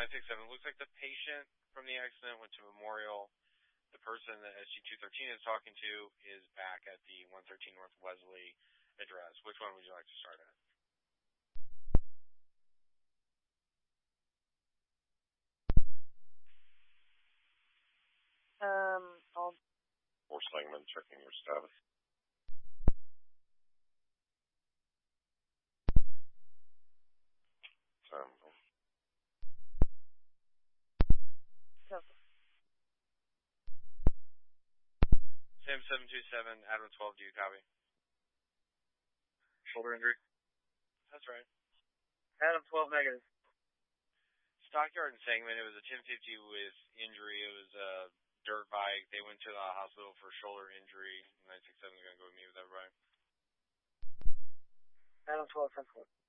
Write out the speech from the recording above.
967. Looks like the patient from the accident went to Memorial. The person that SG213 is talking to is back at the 113 North Wesley address. Which one would you like to start at? Force Langman checking your status. Sam 727, Adam 12, do you copy? Shoulder injury? That's right. Adam 12 negative. Stockyard and Sangamon, it was a 1050 with injury. It was a dirt bike. They went to the hospital for shoulder injury. 967 is going to go meet with everybody. Adam 12, 10-4.